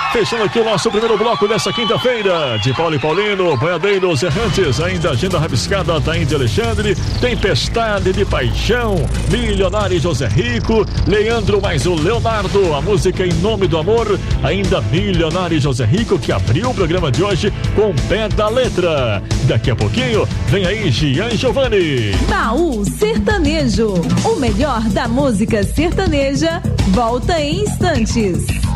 Fechando aqui o nosso primeiro bloco dessa quinta-feira. De Paulo e Paulino, Boiadeiros Errantes, ainda Agenda Rabiscada, Taim de Alexandre, Tempestade de Paixão, Milionário José Rico, Leandro mais o Leonardo, a música Em Nome do Amor, ainda Milionário José Rico, que abriu o programa de hoje com o pé da letra. Daqui a pouquinho, vem aí Gian Giovanni. Baú Sertanejo, o melhor da música sertaneja, volta em instantes.